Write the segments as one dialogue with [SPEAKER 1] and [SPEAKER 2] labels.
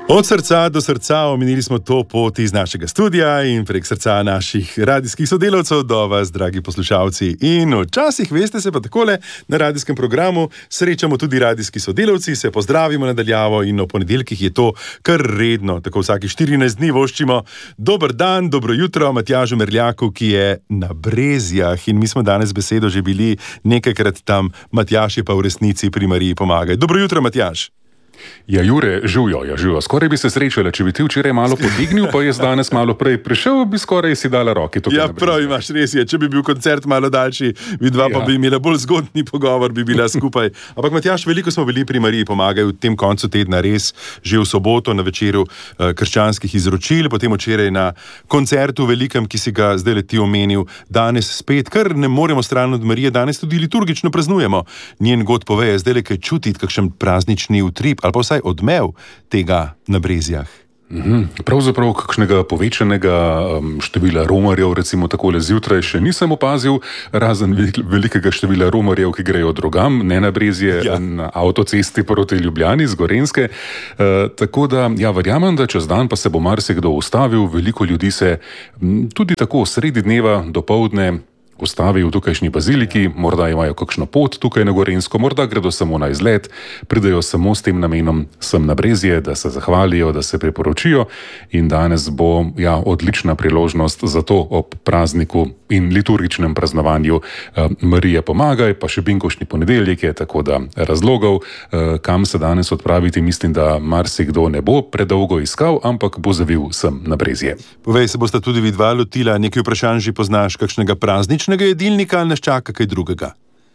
[SPEAKER 1] Od srca do srca omenili smo to pot iz našega studia in prek srca naših radijskih sodelavcev do vas, dragi poslušalci. In včasih, veste, se pa takole na radijskem programu srečamo tudi radijski sodelavci, se pozdravimo nadaljavo in o ponedeljkih je to kar redno, tako vsaki 14 dni voščimo. Dober dan, dobro jutro Matjažu Merljaku, ki je na Brezjah in mi smo danes besedo že bili nekajkrat tam. Matjaž je pa v resnici pri Mariji Pomagaj. Dobro jutro, Matjaž.
[SPEAKER 2] Ja, Jure, živijo. Skoraj bi se srečala, če bi ti včeraj malo podignil, pa jaz danes malo prej prišel, bi skoraj si dala roki.
[SPEAKER 1] Ja, prav imaš, res je. Če bi bil koncert malo daljši, vidva pa bi imela bolj zgodni pogovor, bi bila skupaj. Ampak, Matjaž, veliko smo bili pri Mariji Pomagaj v tem koncu tedna, res že v soboto na večeru krščanskih izročil, potem včeraj na koncertu velikem, ki si ga zdaj leti omenil, danes spet, kar ne moremo stran od Marije, danes tudi liturgično praznujemo. Njen god poveje, zdaj le kaj čutiti, kakšen praznični utrip ali pa vsaj odmev tega na Brezjah.
[SPEAKER 2] Pravzaprav kakšnega povečanega števila romarjev, recimo takole zjutraj, še nisem opazil, razen velikega števila romarjev, ki grejo drugam, ne na Brezje, na avtocesti proti Ljubljani z Gorenjske. Tako da, verjamem, da čez dan pa se bo marsikdo ustavil, veliko ljudi se tudi tako sredi dneva dopoldne ustavi v tukajšnji baziliki, morda imajo kakšno pot tukaj na Gorenjsko, morda gredo samo na izlet, pridejo samo s tem namenom sem na Brezje, da se zahvalijo, da se priporočijo in danes bo odlična priložnost za to ob prazniku in liturgičnem praznovanju Marije Pomagaj, pa še binkovšnji ponedeljek je, tako da razlogov, kam se danes odpraviti, mislim, da marsikdo ne bo predolgo iskal, ampak bo zavil sem na Brezje.
[SPEAKER 1] Povej, se bosta tudi vidva lotila, nekaj vprašanj že poznaš, kakšnega prazničnega jedilnika ali nas čaka kaj drugega?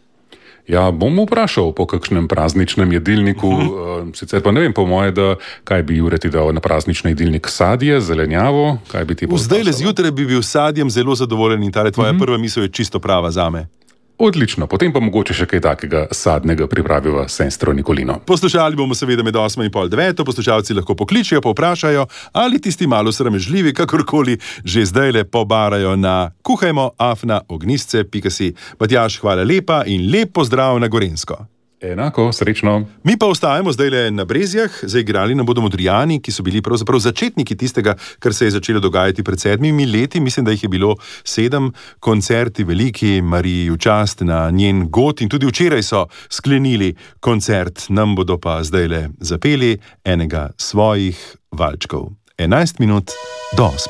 [SPEAKER 2] Ja, bom vprašal po kakšnem prazničnem jedilniku, sicer pa ne vem, po moje, da kaj bi Jure ti dal na praznični jedilnik, sadje, zelenjavo, kaj bi ti povprašal?
[SPEAKER 1] Zdajle zjutraj bi bil sadjem zelo zadovoljen in tale tvoja prva misel je čisto prava zame.
[SPEAKER 2] Odlično, potem pa mogoče še kaj takega sadnega pripraviva sestro Nikolino.
[SPEAKER 1] Poslušali bomo seveda med 8 in pol 9, poslušalci lahko pokličijo, povprašajo ali tisti malo sramežljivi, kakorkoli že zdajle pobarajo na kuhajmo@ognisce.si. Matjaž, hvala lepa in lep pozdrav na Gorenjsko.
[SPEAKER 2] Enako, srečno.
[SPEAKER 1] Mi pa ostajamo zdajle na Brezjah, zaigrali nam bodo Modrijani, ki so bili pravzaprav začetniki tistega, kar se je začelo dogajati pred 7 leti, mislim, da jih je bilo 7 koncerti veliki Mariji v čast na njen god in tudi včeraj so sklenili koncert, nam bodo pa zdajle zapeli enega svojih valčkov. 11 minut do 8.